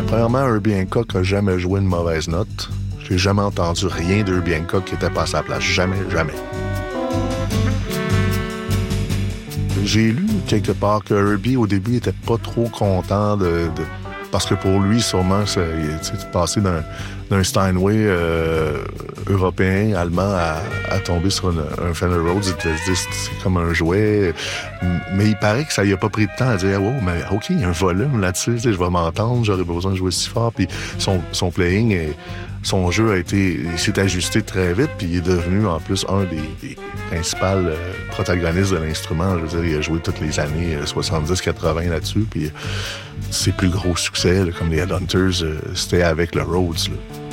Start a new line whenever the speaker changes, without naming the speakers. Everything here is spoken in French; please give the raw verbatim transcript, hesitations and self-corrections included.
premièrement, Herbie Hancock n'a jamais joué une mauvaise note. J'ai jamais entendu rien d'Herbie Hancock qui était pas à sa place. Jamais, jamais. J'ai lu quelque part que Herbie, au début, était pas trop content de... de... Parce que pour lui, sûrement, c'est, c'est passé d'un, d'un Steinway euh, européen, allemand, à, à tomber sur une, un Fender Rhodes. Il te dit c'est comme un jouet. Mais il paraît que ça lui a pas pris de temps à dire « Oh, mais OK, il y a un volume là-dessus, je vais m'entendre, j'aurais besoin de jouer si fort. » Puis son, son playing, et son jeu a été... Il s'est ajusté très vite, puis il est devenu, en plus, un des, des principaux euh, protagonistes de l'instrument. Je veux dire, il a joué toutes les années soixante-dix quatre-vingts là-dessus, puis ses plus gros succès, là, comme les Headhunters, euh, c'était avec le Rhodes, là.